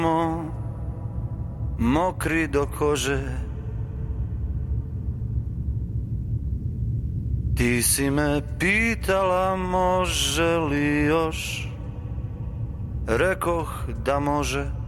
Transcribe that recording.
mokri do kože. Ti si me pitala može li još, rekoh da može.